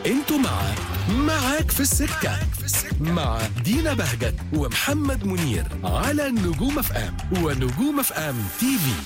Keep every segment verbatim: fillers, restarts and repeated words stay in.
انتوا مع معاك في السكة مع دينا بهجت ومحمد منير على نجوم اف ام ونجوم اف ام تي في.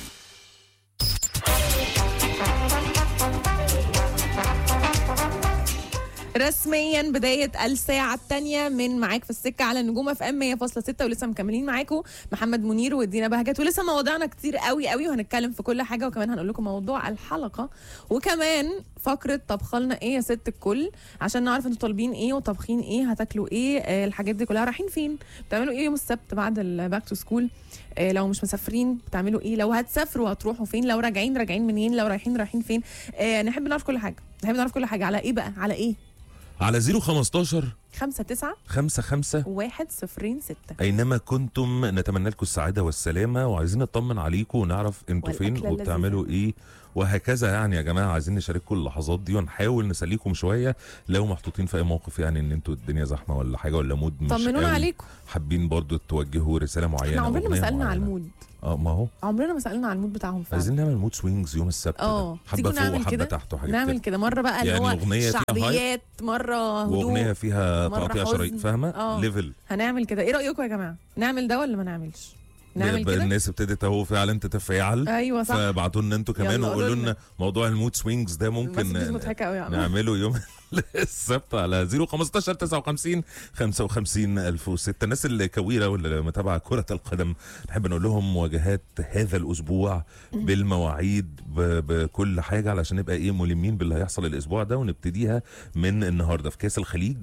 رسميا بداية الساعة الثانية من معاك في السكة على نجوم اف ام مية فاصلة ستة، ولسه مكملين معاكم محمد منير ودينا بهجت، ولسه مواضيعنا كتير قوي قوي وهنتكلم في كل حاجة، وكمان هنقول لكم موضوع الحلقة، وكمان فقرة طبخلنا ايه يا ست الكل عشان نعرف انتوا طالبين ايه وطابخين ايه، هتاكلوا ايه، آه الحاجات دي كلها. رايحين فين؟ بتعملوا ايه يوم السبت بعد الباك تو سكول؟ آه لو مش مسافرين بتعملوا ايه؟ لو هتسافروا هتروحوا فين؟ لو راجعين راجعين منين؟ لو رايحين رايحين فين؟ آه نحب نعرف كل حاجة، نحب نعرف كل حاجة. على ايه بقى؟ على ايه؟ على زيرو خمستاشر خمسة تسعة خمسة خمسة واحد صفرين ستة. أينما كنتم نتمنى لكم السعادة والسلامة، وعايزين نطمن عليكم ونعرف انتوا فين وبتعملوا ايه وهكذا. يعني يا جماعة عايزين نشارككم اللحظات دي ونحاول نسليكم شوية لو محطوطين في أي موقف، يعني إن انتوا الدنيا زحمة ولا حاجة ولا مود مش طمنونا عليكم. حابين برضو توجهوا رسالة معينة. احنا عمرنا ما سألنا على المود. اه ما هو عمرنا ما سألنا على المود بتاعهم فعلا. عايزين نعمل مود سوينجز يوم السبت، اه حبة فوق وحبة تحت وحاجات نعمل كده مرة بقى اللي يعني هو أغنية شعبيات، مرة هدوء، واغنيه فيها تقطيع شرايط، فاهمه؟ ليفل. هنعمل كده. ايه رأيكم يا جماعة؟ نعمل ده ولا ما نعملش؟ نعمل كده. الناس ابتدت اهو فعلا تتفاعل. ايوه صح. فابعتوا لنا انتوا كمان وقولوا لنا موضوع المود سوينجز ده ممكن نعمله يوم السبت على زيرو خمستاشر تسعة وخمسين خمسة وخمسين ألف وستة. الناس اللي كويره واللي متابعه كره القدم نحب نقول لهم مواجهات هذا الاسبوع بالمواعيد بكل حاجه علشان نبقى ايه ملمين باللي هيحصل الاسبوع ده، ونبتديها من النهارده. في كاس الخليج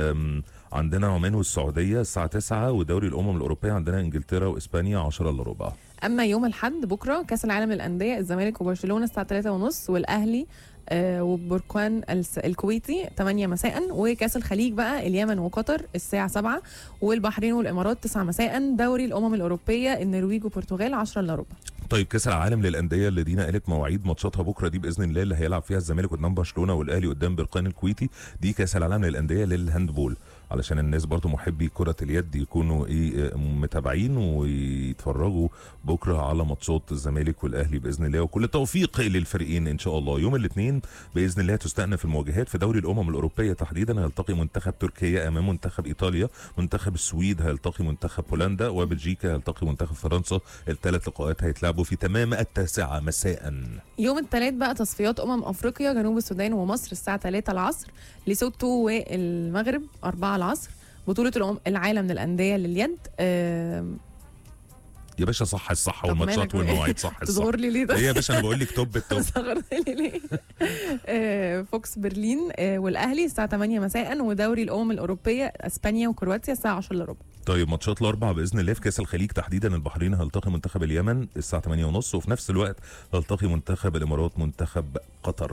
عندنا عمان والسعوديه الساعه تسعة، ودوري الامم الاوروبيه عندنا انجلترا واسبانيا عشرة الا ربع. اما يوم الاحد بكره كاس العالم للانديه الزمالك وبرشلونه الساعه ثلاثة ونص، والاهلي آه وبركان الكويتي ثمانية مساء، وكاس الخليج بقى اليمن وقطر الساعه سبعة، والبحرين والامارات تسعة مساء، دوري الامم الاوروبيه النرويج وبرتغال عشرة الا ربع. طيب كاس العالم للانديه اللي دينا قالت مواعيد ماتشاتها بكره دي باذن الله، اللي هيلعب فيها الزمالك قدام برشلونه والاهلي قدام بركان الكويتي، دي كاس العالم للانديه للهاندبول، علشان الناس برضو محبي كرة اليد يكونوا ايه متابعين ويتفرجوا بكره على ماتشات الزمالك والاهلي باذن الله، وكل التوفيق للفريقين ان شاء الله. يوم الاثنين باذن الله تستأنف المواجهات في دوري الامم الاوروبيه تحديدا، هيلتقي منتخب تركيا امام منتخب ايطاليا، منتخب السويد هيلتقي منتخب بولندا، وبلجيكا هيلتقي منتخب فرنسا. الثلاث لقاءات هيتلعبوا في تمام التاسعة مساء. يوم الثلاث بقى تصفيات امم افريقيا، جنوب السودان ومصر الساعه ثلاثة العصر، ليسوتو والمغرب أربعة العصر، بطولة العالم للأندية لليد. أه يا باشا صح الصح والماتشات والمواعيد صح الصح. تصغر لي ليه ده؟ ايه يا باشا انا بقول لك توب التوب. صغرت لي ليه؟ أه فوكس برلين أه والاهلي الساعه ثمانية مساء، ودوري الامم الاوروبيه اسبانيا وكرواتيا الساعه عشرة الا ربع. طيب ماتشات الاربعاء باذن الله في كاس الخليج تحديدا، البحرين هيلتقي منتخب اليمن الساعه ثمانية ونص، وفي نفس الوقت هيلتقي منتخب الامارات منتخب قطر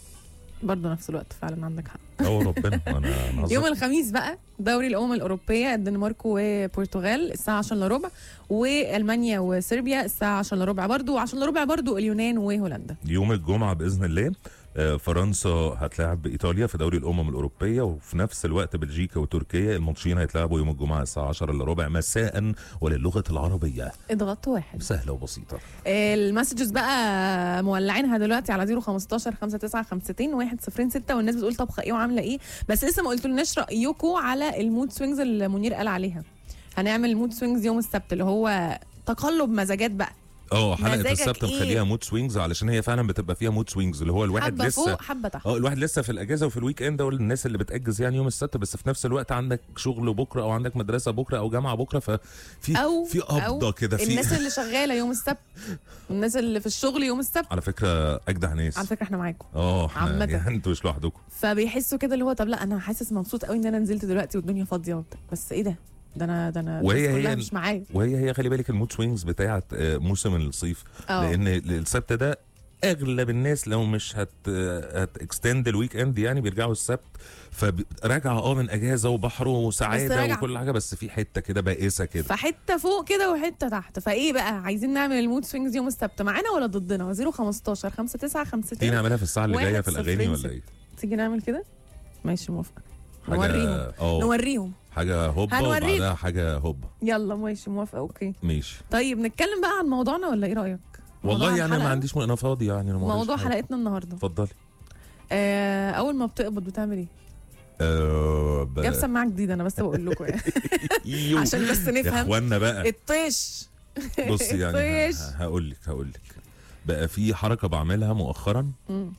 برضه نفس الوقت. فعلا عندك حق. اه ربنا. انا يوم الخميس بقى دوري الامم الاوروبيه الدنمارك وبرتغال الساعه عشرة الا ربع، والمانيا وصربيا الساعه عشرة الا ربع برضه، و10 الا ربع برضه اليونان وهولندا. يوم الجمعه باذن الله فرنسا هتلاعب بايطاليا في دوري الامم الاوروبيه، وفي نفس الوقت بلجيكا وتركيا. الماتشين هيتلعبوا يوم الجمعه الساعه عشرة الا ربع مساء وللغه العربيه. اضغط واحد. سهله وبسيطه. المسجز بقى مولعينها دلوقتي على زيرو خمستاشر خمسة تسعة خمسة واحد صفرين ستة، والناس بتقول طبخه ايه وعامله ايه، بس لسه ما قلتولناش رايكم على المود سوينجز اللي منير قال عليها. هنعمل مود سوينجز يوم السبت اللي هو تقلب مزاجات بقى. اه حلقه السبت نخليها مود سوينجز، علشان هي فعلا بتبقى فيها مود سوينجز، اللي هو الواحد حبة لسه فوق حبه تحت. اه الواحد لسه في الاجازه وفي الويك اند، والناس اللي بتاجز يعني يوم السبت، بس في نفس الوقت عندك شغل بكره او عندك مدرسه بكره او جامعه بكره، ففي أو في قبضه كده. في الناس اللي شغاله يوم السبت، الناس اللي في الشغل يوم السبت، على فكره اجدع ناس. على فكره احنا معاكم. اه احنا يعني انتوا مش لوحدكم، فبيحسوا كده اللي هو طب لا انا حاسس مبسوط قوي ان انا نزلت دلوقتي والدنيا فاضيه وبتاع، بس ايه ده ده انا ده انا وهي هي مش معايا. وهي هي خلي بالك المود سوينجز بتاعه موسم الصيف. أوه. لان السبت ده اغلب الناس لو مش هت هت اكستند الويك اند يعني بيرجعوا السبت، فراجعه اه من اجازه وبحر وسعاده وكل حاجه، بس في حته كده بائسه كده، فحته فوق كده وحته تحت. فايه بقى عايزين نعمل المود سوينجز يوم السبت معانا ولا ضدنا؟ زيرو خمستاشر خمسة تسعة خمسة تيجي نعملها في الساعه اللي جايه في الاغاني ولا ايه؟ تيجي نعمل كده ماشي موافقه. نوريهم نوريهم حاجه هوبا وبعدها حاجه هوبا. يلا ماشي موافقه اوكي ماشي. طيب نتكلم بقى عن موضوعنا ولا ايه رايك؟ والله يعني انا ما عنديش م... انا فاضي يعني. موضوع حلقتنا النهارده اتفضلي. آه اول ما بتقبض بتعمل ايه؟ آه ب... جاب سماعه جديده انا بس بقول لكم يعني إيوه. عشان بس يا نفهم اخوانا بقى الطيش. بص يعني الطيش. هقول لك هقول لك بقى في حركه بعملها مؤخرا مم.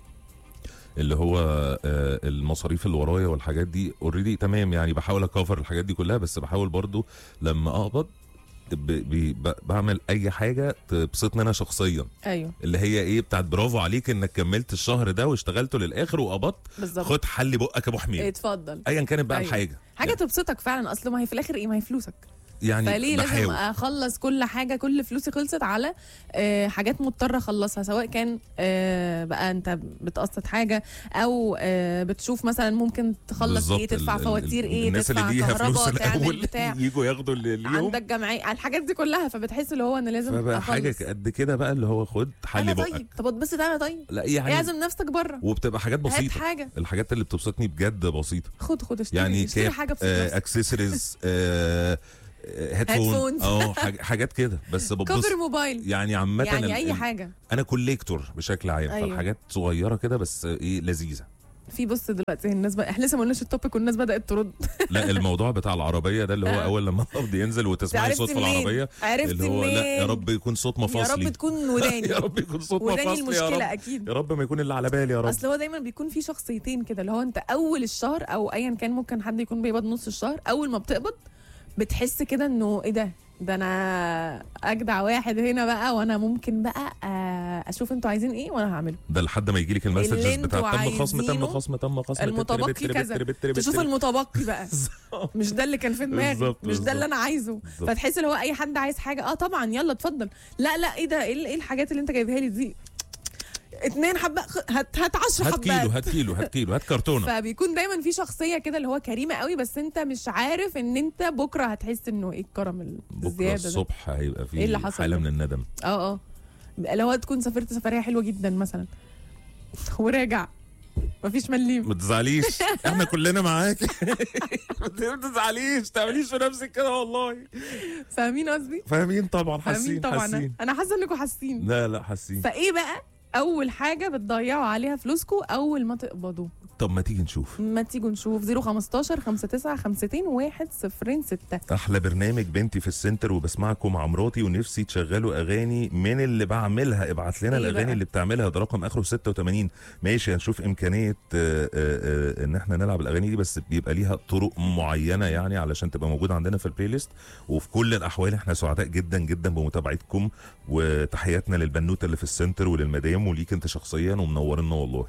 اللي هو آه، المصاريف اللي ورايا والحاجات دي اوريدي تمام، يعني بحاول اكفر الحاجات دي كلها، بس بحاول برضو لما اقبض ب- ب- ب- بعمل اي حاجه تبسطني انا شخصيا، ايوه اللي هي ايه بتاعت برافو عليك انك كملت الشهر ده واشتغلته للاخر وقبضت، بالظبط. خد حلي بقك يا ابو حميد، اتفضل. ايا كانت بقى أيوة. الحاجه حاجه تبسطك فعلا، اصل ما هي في الاخر ايه، ما هي فلوسك. يعني فليه لازم بحاول. اخلص كل حاجه، كل فلوسي خلصت على آه، حاجات مضطره اخلصها، سواء كان آه، بقى انت بتقسط حاجه او آه، بتشوف مثلا ممكن تخلص بالظبط. ايه، تدفع ال- ال- فواتير ايه، الناس اللي تدفع ليها فلوس كهرباء، تعمل الاول بتاع يجوا ياخدوا اللي ليهم، عندك جمعيه، الحاجات دي كلها، فبتحس اللي هو انا لازم فبقى حاجه اخلص. قد كده بقى اللي هو خد حلي انا بقك. طيب، طب اتبسط انا طيب، لا يعني اعزم نفسك بره، وبتبقى حاجات هات بسيطه، حاجه، الحاجات اللي بتبسطني بجد بسيطه، خد خد اشتري يعني اشتري كاب حاجه بسيطه. آه اكسسوارز آه هيدفون هيدفونز. اه حاج- حاجات كده بس ببص كفر موبايل، يعني عامه يعني ال- اي ال- حاجه. انا كوليكتور بشكل عام، أيوة. فالحاجات صغيره كده بس ايه لذيذه. في بص دلوقتي الناس بقى، احنا لسه ما قلناش التوبيك والناس بدات ترد. لا الموضوع بتاع العربيه ده اللي هو آه. اول لما القبض ينزل وتسمعي عرفت صوت في منين؟ العربيه عرفت اللي هو لا يا منين؟ رب يكون صوت يا مفاصلي، رب تكون وداني. يا رب يكون صوت وداني مفاصلي، يا المشكله رب اكيد. يا رب ما يكون اللي على بالي يا رب. اصل هو دايما بيكون في شخصيتين كده، اللي هو انت اول الشهر او ايا كان، ممكن حد يكون بيقبض نص الشهر، اول ما بتقبض بتحس كده انه ايه ده ده انا اجدع واحد هنا بقى، وانا ممكن بقى آه، اشوف انتوا عايزين ايه وانا هعمله. ده لحد ما يجي لك اللي المسجز انتوا بتاع تم خصم تم عايزينه، خصم تم خصم المتبقي كذا، تشوف المتبقي بقى مش ده اللي كان في دماغي، بالظبط، مش ده اللي انا بالظبط. عايزه. بالظبط. فتحس اللي هو اي حد عايز حاجه، اه طبعا يلا اتفضل، لا لا ايه ده، ايه إيه الحاجات اللي انت جايبها لي دي، اتنين حبه، هات هات عشر هات كيلو حبات. هات كيلو هات كيلو هات كرتونه. فبيكون دايما في شخصيه كده اللي هو كريمه قوي، بس انت مش عارف ان انت بكره هتحس انه ايه الكرم بكره الزياده ده. الصبح هيبقى إيه اللي في حصل حاله ده؟ من الندم. اه اه اللي هو تكون سافرت سفريه حلوه جدا مثلا وراجع مفيش مليم. ما تزعليش احنا كلنا معاك ما تزعليش تعمليش في نفسك كده والله. فاهمين قصدي؟ فاهمين طبعا، فاهمين حاسين طبعا. حاسين. انا حاسه انكم حاسين. لا لا حاسين. فايه بقى اول حاجه بتضيعوا عليها فلوسكم اول ما تقبضوا؟ طب ما تيجي نشوف ما تيجوا نشوف. صفر خمستاشر خمسة تسعة خمستين واحد صفرين ستة. احلى برنامج بنتي في السنتر وبسمعكم مع مراتي ونفسي تشغلوا اغاني من اللي بعملها، ابعت لنا إيه الاغاني بقى؟ اللي بتعملها، ده رقم اخره ستة وتمانين. ماشي هنشوف امكانيه آه، آه، آه، ان احنا نلعب الاغاني دي، بس بيبقى ليها طرق معينه يعني علشان تبقى موجوده عندنا في البلاي ليست. وفي كل الاحوال احنا سعداء جدا جدا بمتابعتكم، وتحياتنا للبنوته اللي في السنتر وللمدام وليك انت شخصيا، ومنورنا والله.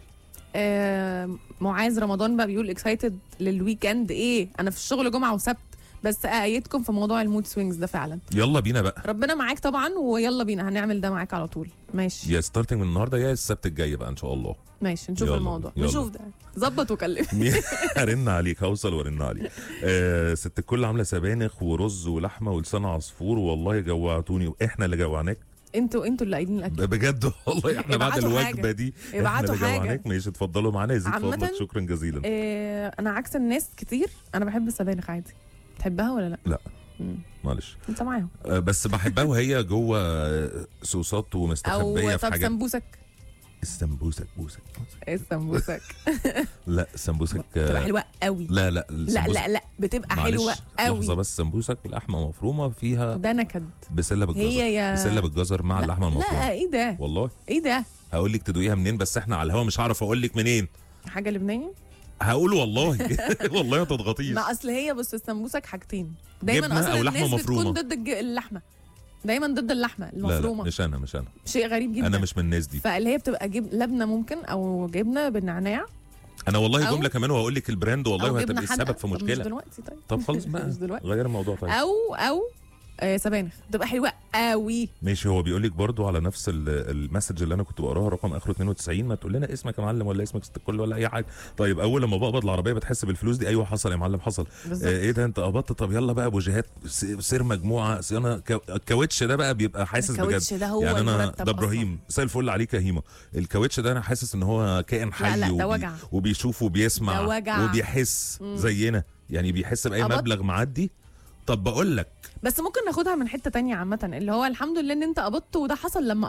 آه معاذ رمضان بقى بيقول اكسايتد للويكند. ايه انا في الشغل جمعه وسبت، بس ايدكم في موضوع المود سوينجز ده فعلا. يلا بينا بقى، ربنا معاك طبعا، ويلا بينا هنعمل ده معاك على طول. ماشي يا ستارتنج من النهارده يا السبت الجاي بقى ان شاء الله. ماشي نشوف يلا، الموضوع، يلا. نشوف ده، ظبط وكلم. هرن عليك، هوصل وارن عليك. آه ست الكل عامله سبانخ ورز ولحمه ولسان عصفور، والله جوعتوني، واحنا اللي جوعناك انتوا انتوا اللي قايدين الاكل. بجد والله. احنا بعد ابعتوا الوجبه حاجة. دي ابعتوا احنا اللي حاجة. جوعناك. ماشي اتفضلوا معانا، يزيد عامةً، فضلك، شكرا جزيلا. آه انا عكس الناس كتير، انا بحب السبانخ عادي. تحبها ولا لا؟ لا مم. معلش، انت معاهم. آه بس بحبها وهي جوه صوصات ومستخبيه او في طب حاجات. سمبوسك. السمبوسك بوسك ايه السمبوسك؟ لا سمبوسك بتبقى آه، حلوه قوي. لا لا لا لا لا بتبقى حلوه معلش قوي. لحظه بس، سمبوسك لحمه مفرومه فيها ده نكد. بسله بالجزر. هي يا بسله بالجزر مع لا، اللحمه المفرومه. لا ايه ده؟ والله ايه ده؟ هقول لك تدوقيها منين، بس احنا على الهوا مش هعرف اقول لك منين. حاجه لبناني؟ هقول والله والله ما تضغطيش. ما اصل هي بص السمبوسك حاجتين دايما، جبنة اصلا أو لحمة الناس مفرومة. بتكون ضد الج- اللحمه، دايما ضد اللحمه لا لا المفرومه. مش انا مش انا شيء غريب جدا. انا مش من الناس دي. فاللي هي بتبقى جب... لبنه ممكن، او جبنه بالنعناع، انا والله أو- جمله كمان وهقول لك البراند والله، او وهتبقي جبنه حادقه. السبب في طب مش مشكله. دلوقتي طيب. طب خلاص بقى مش دلوقتي. غير الموضوع طيب. او او آه سبانخ بتبقى حلوه قوي. ماشي، هو بيقول لك برضو على نفس ال- المسج اللي انا كنت بقراها، رقم اخره اتنين وتسعين، ما تقول لنا اسمك يا معلم ولا اسمك ست الكل ولا اي حاجه. طيب اول لما بقبض العربيه بتحس بالفلوس دي؟ ايوه حصل يا معلم حصل. بالظبط. آه ايه ده انت قبضت؟ طب يلا بقى بوجهات س- سير مجموعه صيانه كاو- الكاوتش ده بقى بيبقى حاسس بجد. الكاوتش ده هو يعني انا المرتب ده أصلاً. ابراهيم مساء الفل عليك يا هيما، الكاوتش ده انا حاسس ان هو كائن حي، لا لا، ده وبي- وجع. وبيشوف وبيسمع ده وجع. وبيحس مم. زينا، يعني بيحس باي قبضت؟ مبلغ معدي. طب بقول لك بس ممكن ناخدها من حته تانية عامه، اللي هو الحمد لله ان انت قبضت، وده حصل لما قبضت.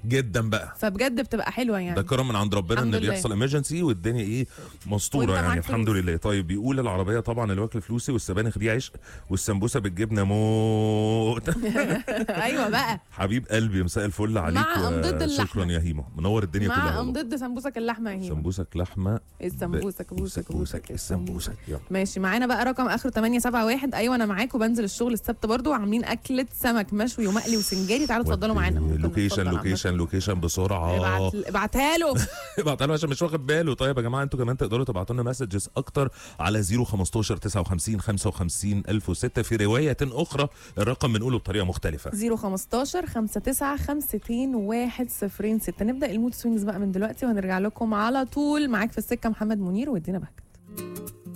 جدا بقى. فبجد بتبقى حلوه يعني. ده كرم من عند ربنا ان الحمد لله. بيحصل امرجنسي والدنيا ايه مستوره وانت يعني معاك الحمد فلوس. لله. طيب بيقول العربيه طبعا اللي واكل فلوسي والسبانخ دي عشق والسمبوسه بالجبنه موت. ايوه بقى حبيب قلبي مساء الفل عليك. مع أمضاد اللحمة. شكرا يا هيمو منور الدنيا كلها مع والله. ضد سمبوسك اللحمه يا هيما. سمبوسك لحمه السمبوسك بوسك بوسك السمبوسك يلا. ماشي. معانا بقى رقم اخره ثمانية سبعة واحد. ايوه انا معاك وبنزل الشغل السبت برضو وعاملين اكله سمك مشوي ومقلي وسنجاري. تعالوا اتفضلوا معانا. ممكن لوكيشن نتفضل لوكيشن لوكيشن بسرعه. ابعت ابعتها له. ابعتها له عشان مش واخد باله. طيب يا جماعه انتوا كمان تقدروا تبعتوا لنا مسجز اكتر على صفر خمستاشر تسعة وخمسين خمسة وخمسين ألف وستة. في روايه اخرى الرقم بنقوله بطريقه مختلفه صفر خمستاشر خمسة تسعة خمسة واحد صفر ستة. نبدا المود سوينجز بقى من دلوقتي وهنرجع لكم على طول. معاك في السكه محمد منير وادينا بهجت.